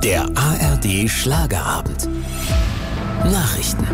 Der ARD Schlagerabend. Nachrichten.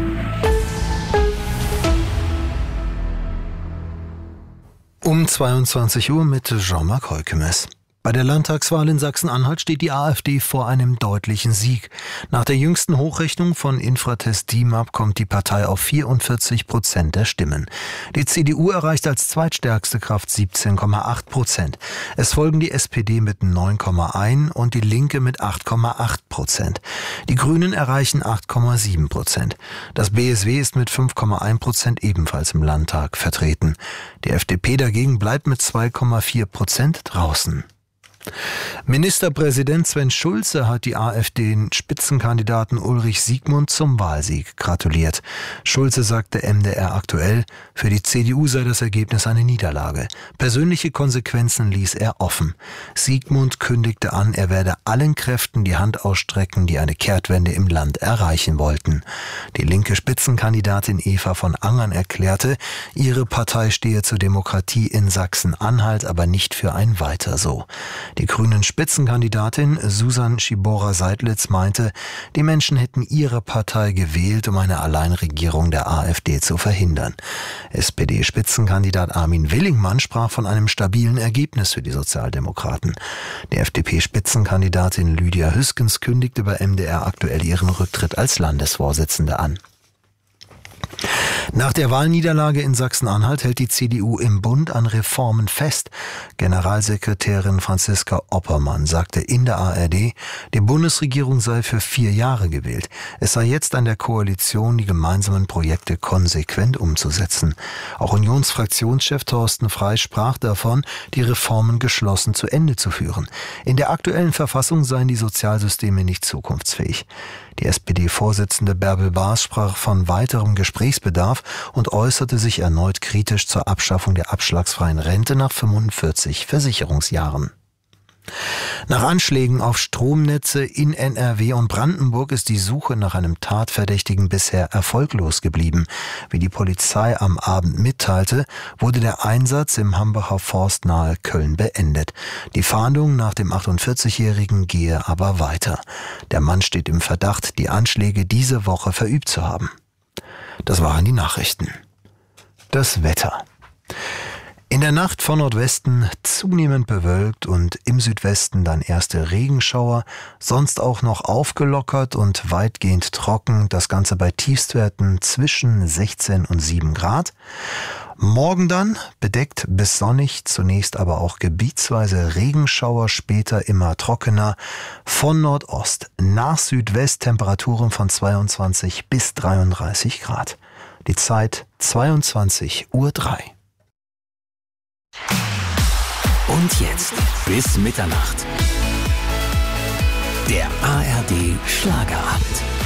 Um 22 Uhr mit Jean-Marc Heukemes. Bei der Landtagswahl in Sachsen-Anhalt steht die AfD vor einem deutlichen Sieg. Nach der jüngsten Hochrechnung von Infratest DIMAP kommt die Partei auf 44% der Stimmen. Die CDU erreicht als zweitstärkste Kraft 17,8%. Es folgen die SPD mit 9,1% und die Linke mit 8,8%. Die Grünen erreichen 8,7%. Das BSW ist mit 5,1% ebenfalls im Landtag vertreten. Die FDP dagegen bleibt mit 2,4% draußen. Ministerpräsident Sven Schulze hat die AfD-Spitzenkandidaten Ulrich Siegmund zum Wahlsieg gratuliert. Schulze sagte MDR aktuell, für die CDU sei das Ergebnis eine Niederlage. Persönliche Konsequenzen ließ er offen. Siegmund kündigte an, er werde allen Kräften die Hand ausstrecken, die eine Kehrtwende im Land erreichen wollten. Die linke Spitzenkandidatin Eva von Angern erklärte, ihre Partei stehe zur Demokratie in Sachsen-Anhalt, aber nicht für ein Weiter so. Die grünen Spitzenkandidatin Susan Schibora-Seidlitz meinte, die Menschen hätten ihre Partei gewählt, um eine Alleinregierung der AfD zu verhindern. SPD-Spitzenkandidat Armin Willingmann sprach von einem stabilen Ergebnis für die Sozialdemokraten. Die FDP-Spitzenkandidatin Lydia Hüskens kündigte bei MDR aktuell ihren Rücktritt als Landesvorsitzende an. Nach der Wahlniederlage in Sachsen-Anhalt hält die CDU im Bund an Reformen fest. Generalsekretärin Franziska Oppermann sagte in der ARD, die Bundesregierung sei für 4 Jahre gewählt. Es sei jetzt an der Koalition, die gemeinsamen Projekte konsequent umzusetzen. Auch Unionsfraktionschef Thorsten Frey sprach davon, die Reformen geschlossen zu Ende zu führen. In der aktuellen Verfassung seien die Sozialsysteme nicht zukunftsfähig. Die SPD-Vorsitzende Bärbel Baas sprach von weiterem Gesprächsbedarf und äußerte sich erneut kritisch zur Abschaffung der abschlagsfreien Rente nach 45 Versicherungsjahren. Nach Anschlägen auf Stromnetze in NRW und Brandenburg ist die Suche nach einem Tatverdächtigen bisher erfolglos geblieben. Wie die Polizei am Abend mitteilte, wurde der Einsatz im Hambacher Forst nahe Köln beendet. Die Fahndung nach dem 48-Jährigen gehe aber weiter. Der Mann steht im Verdacht, die Anschläge diese Woche verübt zu haben. Das waren die Nachrichten. Das Wetter. In der Nacht von Nordwesten zunehmend bewölkt und im Südwesten dann erste Regenschauer, sonst auch noch aufgelockert und weitgehend trocken, das Ganze bei Tiefstwerten zwischen 16 und 7 Grad. Morgen dann bedeckt bis sonnig, zunächst aber auch gebietsweise Regenschauer, später immer trockener. Von Nordost nach Südwest Temperaturen von 22 bis 33 Grad. Die Zeit 22:03 Uhr. Und jetzt bis Mitternacht. Der ARD Schlagerabend.